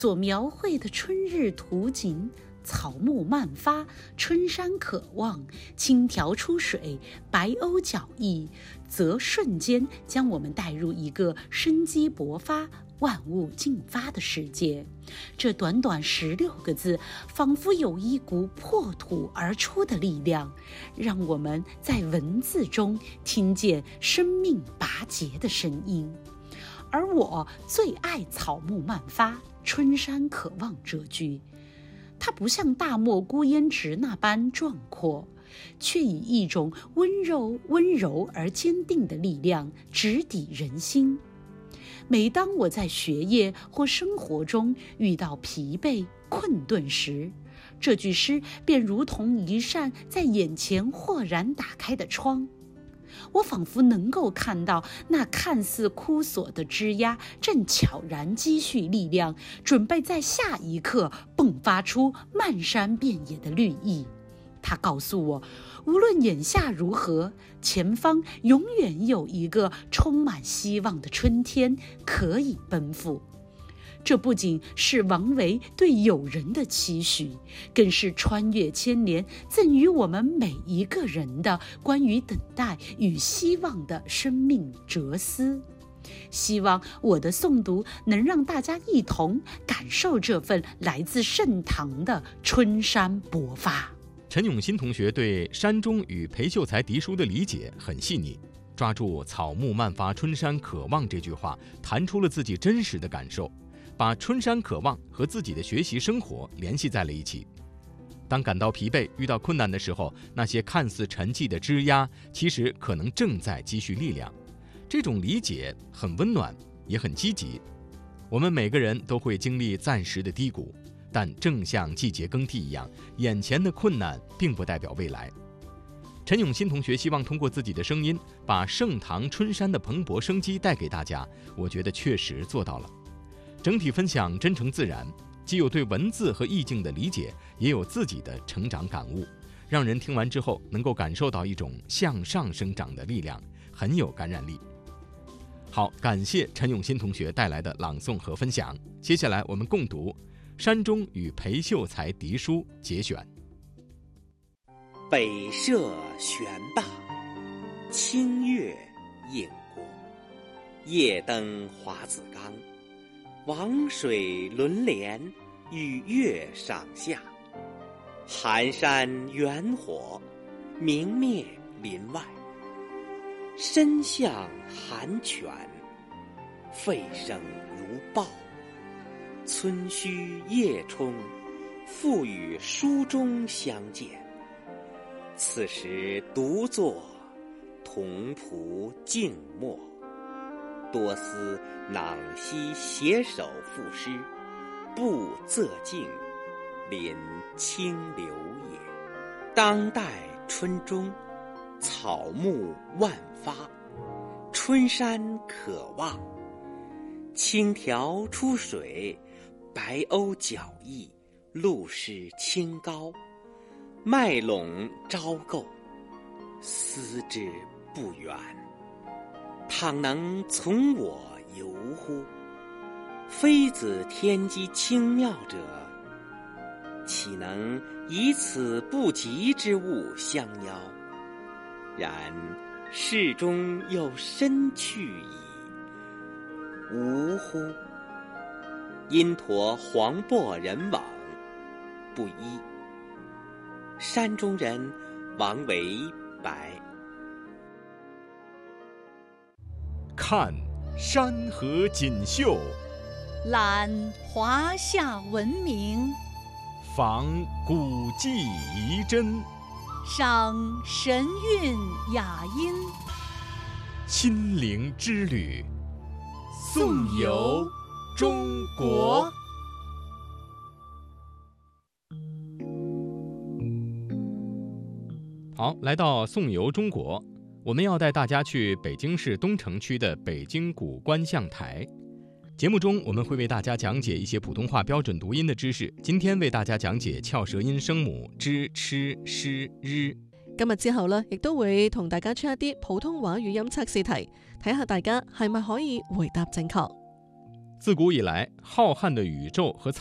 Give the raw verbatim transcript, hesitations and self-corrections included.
所描绘的春日图景，草木漫发，春山可望，青条出水，白鸥脚逸，则瞬间将我们带入一个生机勃发、万物竞发的世界。这短短十六个字，仿佛有一股破土而出的力量，让我们在文字中听见生命拔节的声音。而我最爱草木漫发，春山可望这句，它不像大漠孤烟直那般壮阔，却以一种温柔温柔而坚定的力量直抵人心。每当我在学业或生活中遇到疲惫困顿时，这句诗便如同一扇在眼前豁然打开的窗，我仿佛能够看到那看似枯索的枝桠正悄然积蓄力量，准备在下一刻迸发出漫山遍野的绿意。它告诉我，无论眼下如何，前方永远有一个充满希望的春天可以奔赴。这不仅是王维对友人的期许，更是穿越千年赠予我们每一个人的关于等待与希望的生命哲思。希望我的诵读能让大家一同感受这份来自盛唐的春山勃发。 陈永新同学对山中与裴秀才嫡书的理解很细腻，抓住草木漫发，春山可望这句话，弹出了自己真实的感受，把春山可望和自己的学习生活联系在了一起。当感到疲惫、遇到困难的时候，那些看似沉寂的枝桠，其实可能正在积蓄力量。这种理解很温暖，也很积极。我们每个人都会经历暂时的低谷，但正像季节更替一样，眼前的困难并不代表未来。陈永新同学希望通过自己的声音，把盛唐春山的蓬勃生机带给大家，我觉得确实做到了。整体分享真诚自然，既有对文字和意境的理解，也有自己的成长感悟，让人听完之后能够感受到一种向上生长的力量，很有感染力。好，感谢陈永新同学带来的朗诵和分享。接下来我们共读《山中与裴秀才嫡书》节选。 北涉悬灞，清月映国。夜登华子冈，王水轮连，与月上下。寒山远火，明灭林外。身向寒泉，沸声如豹。村墟夜冲，复与书中相见。此时独坐，同仆静默。多思囊兮携手赋诗，不仄径，临清流也。当代春中，草木万发，春山可望。青条出水，白鸥脚逸，露湿清高。麦陇朝构，思之不远。倘能从我游乎？非子天机清妙者，岂能以此不及之物相邀？然世中有深去矣，无乎？因陀黄渤人往，不一。山中人王维白。 看山河锦绣， 览华夏文明， 访古迹遗珍， 赏神韵雅音。 亲临之旅，颂游中国。好，来到颂游中国，我们要带大家去北京市东城区的北京古观象台。节目中我们会为大家讲解一些普通话標準讀音的知識，今天為大家講解翹舌音聲母之、吃、詩、日。 今日之後呢，亦都會同大家出一啲普通話語音測試題，睇下大家係咪可以回答正確。 自古以来，浩瀚的宇宙和